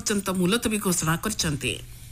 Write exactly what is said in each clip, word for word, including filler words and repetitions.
पर्यंत मुलतवी घोषणा କରିଛନ୍ତି।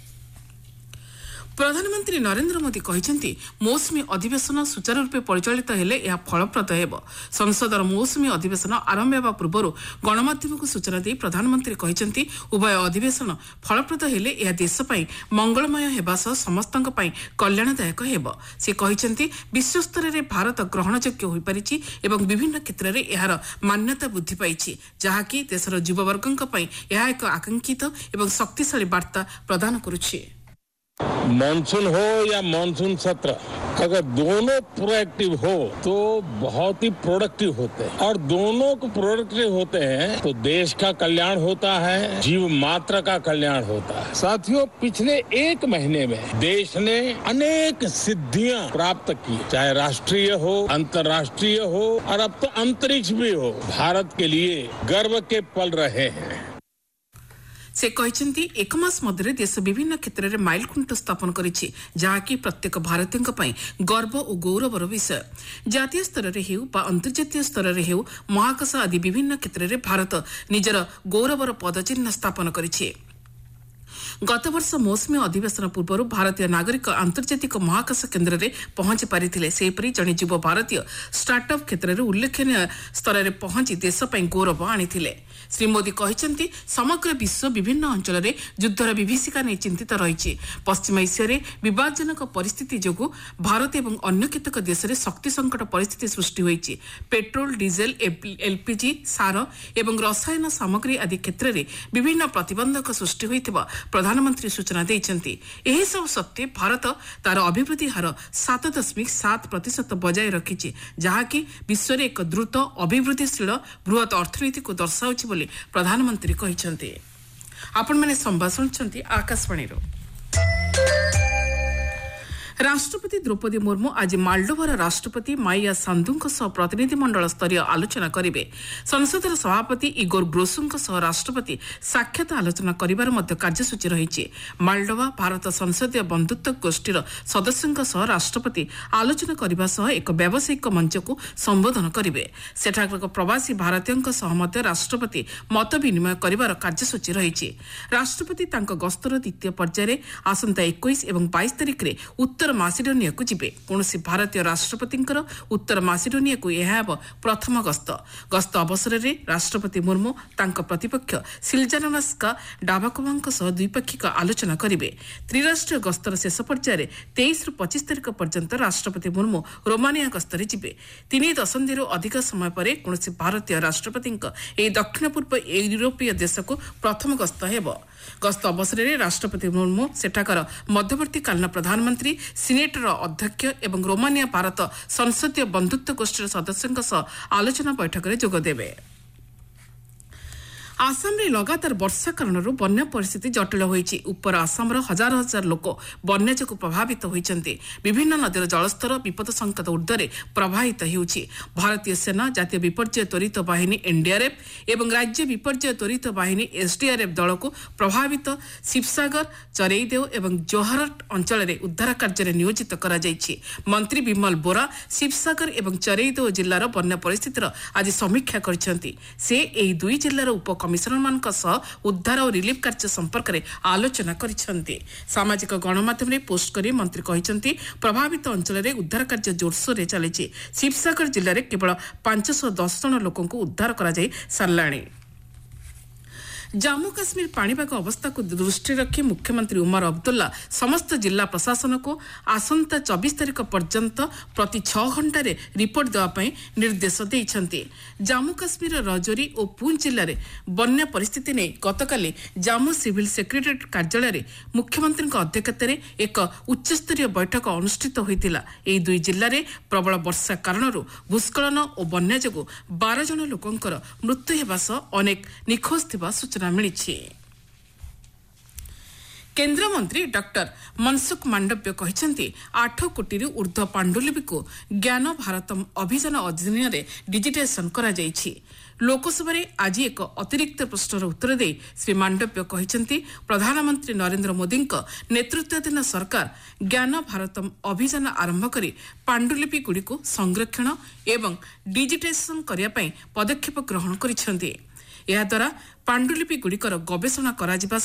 प्रधानमंत्री नरेंद्र मोदी कहते मौसुमी अधिवेशन सुचारूपे परिचालित हेले यह फलप्रद हेब। संसदर मौसुमी अधिवेशन आरंभ होगा पूर्व गणमाध्यम को सूचना दी प्रधानमंत्री कहते उभय अधिवेशन फलप्रद हेले यह देशपाई मंगलमय हेबा सह समस्तक पई कल्याणदायक हेब। से कहते विश्वस्तर में भारत ग्रहणयोग्य हो पारिछि एवं विभिन्न क्षेत्र में यार मान्यता वृद्धि पाइछि, जहाँकि देशर युववर्गक पई यह एक आकांक्षित एवं शक्तिशाली वार्ता प्रदान करुछि। मानसून हो या मानसून सत्र, अगर दोनों प्रोएक्टिव हो तो बहुत ही प्रोडक्टिव होते हैं, और दोनों को प्रोडक्टिव होते हैं तो देश का कल्याण होता है, जीव मात्र का कल्याण होता है। साथियों, पिछले एक महीने में देश ने अनेक सिद्धियां प्राप्त की, चाहे राष्ट्रीय हो, अंतर्राष्ट्रीय हो, और अब तो अंतरिक्ष भी हो। भारत के लिए गर्व के पल रहे हैं। से कहते एक मास मध्य देश विभिन्न क्षेत्र में माइलखुंट स्थापन करिछि, जहाँकि प्रत्येक भारतीयों पई गर्व और गौरवर विषय। जातीय स्तर में हेउ बा अंतर्जातीय स्तर में हेउ महाकाश आदि विभिन्न क्षेत्र में भारत निजर गौरवर पदचिह्न स्थापन करिछि। गत वर्ष मौसुमी अधिवेशन पूर्व भारतीय नागरिक आंतर्जातिक महाकाश केन्द्र में पहुंची पारिथिले। सेपरि जड़े युव भारतीय स्टार्टअप क्षेत्र में उल्लेखनीय स्तर में पहुंची देश पर गौरव आनिथिले। श्री मोदी कहते समग्र विश्व विभिन्न अंचल में युद्धर विभीषिका नहीं चिंतित रही। पश्चिम एशिया विवादजनक परिस्थिति जोगु भारत एवं अन्य केतक देश में शक्ति संकट परिस्थिति सृष्टि होईछि। पेट्रोल, डीजेल, एलपीजी, सार एवं रसायन सामग्री आदि क्षेत्र में विभिन्न प्रतिबंधक सृष्टि होइथिबा प्रधानमंत्री सूचना देइछन्ति। एही सब सत्वे भारत तार अभिवृद्धि हार सात दशमिक सात प्रतिशत बजाय रखिछि, जहाँकि विश्व में एक द्रुत अभिवृद्धिशील बृहत अर्थनीति को दर्शाउछि बोली प्रधानमंत्री कहते। आपण मैंने संवाद सुनछन्ति आकाशवाणी। राष्ट्रपति द्रौपदी मुर्मू आज मालडोभार राष्ट्रपति माइया सांदुंक सह प्रतिनिधि मंडल स्तरीय आलोचना करिवे। संसदर सभापति इगोर ग्रोसुंक सह राष्ट्रपति साक्षात आलोचना करिबार मध्य कार्यसूची रहिछि। मालडोभा भारत संसदीय बंधुत्व गोष्ठीर सदस्यंक सह राष्ट्रपति आलोचना करिबा सह एक व्यावसायिक मंच को संबोधन करिवे। सेठाकर प्रवासी भारतीयंक सह मध्य राष्ट्रपति मत विनिमय करिबार कार्यसूची रहिछि। राष्ट्रपति तांक गस्तर द्वितीय पर्यायर आसंता इक्कीस एवं बाईस तारिख रे उत्तर मासिडोनिया को जिबे। कौनसी भारतीय राष्ट्रपतिंकर उत्तर मासिडोनिया को यह प्रथम गस्त। गस्त अवसर में राष्ट्रपति मुर्मू तांक प्रतिपक्ष सिल्जानोस्का डाबाकोवांक सह द्विपाक्षिक आलोचना करिवे। त्रिराष्ट्रीय गस्तर शेष पर्यायर तेईस रु पच्चीस तारिख पर्यंत राष्ट्रपति मुर्मू रोमानिया गस्तरे जिबे। तीन दशंधि अधिक समय पर कौनसी भारतीय राष्ट्रपति ए दक्षिण पूर्व यूरोपीय देश को प्रथम गस्त हेब। गस्त अवसर में राष्ट्रपति मुर्मू सेठाकर मध्यवर्तीकालीन प्रधानमंत्री, सिनेटर अध्यक्ष एवं रोमानिया भारत संसदीय बंधुत्व गोष्ठीर सदस्यों सह आलोचना बैठक में जोगदेवे। आसाम रे लगातार वर्षा कारण बन्या परिस्थिति जटिल होईछि। उपर आसामर हजार हजार लोक बन्या जोगु प्रभावित होइछन्ति। विभिन्न नदीर जलस्तर विपद संकेत ऊर्ध्वरे प्रवाहित हेउछि। भारतीय सेना, जातीय विपर्यय त्वरित बाहिनी एनडीआरएफ एवं राज्य विपर्यय त्वरित बाहिनी एसडीआरएफ दल को प्रभावित शिवसागर, चरेईदेव एवं जोहारट अंचल में उद्धार कार्य नियोजित करा जाइछि। मंत्री विमल बोरा शिवसागर एवं चरेईदेव जिल्लार बन्या परिस्थितिर आज समीक्षा करिसेंति। से एही दुई जिल्लार उप कमिशनर मानक सह उद्धार और रिलीफ कार्य संपर्क में आलोचना करिसेंति। सामाजिक गणमाध्यम में पोस्ट करी मंत्री कहिसेंति प्रभावित अंचल में उद्धार कार्य जोरसोर रे चलिछि। शिवसागर जिल्ला में केवल पांच सौ दस जन लोकों को उद्धार करा जाई सारलाणी। जम्मू काश्मीर पाणीपाग अवस्था को दृष्टि रखी मुख्यमंत्री उमर अब्दुल्ला समस्त जिला प्रशासन को आसंता चौबीस तारिख पर्यंत प्रति छह घंटे रिपोर्ट देवाई निर्देश देइछन्ति। जम्मू काश्मीर रजौरी और पूंछ जिले में बन्या परिस्थिति नहीं गतकाली जम्मू सिविल सेक्रेटेरिएट कार्यालय में मुख्यमंत्री अध्यक्षतार एक उच्चस्तरीय बैठक अनुष्ठित होइतिला। एही दुई जिले में प्रबल वर्षा कारण भूस्खलन और बन्या जोगु बारह जन लोकंकर मृत्यु हेबा सह अनेक निखोज थिबा सूचना मिली। केंद्र मंत्री डॉक्टर मनसुख मांडव्य कहते आठ कोटी ऊर्ध्व पांडुलिपि को ज्ञान भारतम अभियान अधीन डिजिटाइजेशन करा जायछि। लोकसभा आज एक अतिरिक्त प्रश्नर उत्तर दे श्री मांडव्य कहते प्रधानमंत्री नरेंद्र मोदी नेतृत्वाधीन सरकार ज्ञान भारतम अभियान आरंभ कर पांडुलिपि गुड़िक संरक्षण एवं डिजिटाइजेशन करने पदक्षेप ग्रहण करिसेंति। याद्वारा पांडुलिपि गुड़िकर गवेषणा करा